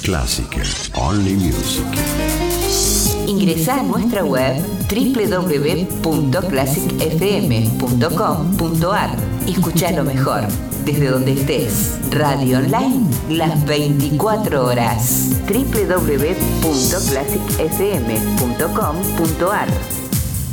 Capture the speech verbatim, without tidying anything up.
Classic, only music. Ingresá a nuestra web doble u doble u doble u punto classic f m punto com punto a r y escuchá lo mejor desde donde estés. Radio online las veinticuatro horas. doble u doble u doble u punto classic f m punto com punto a r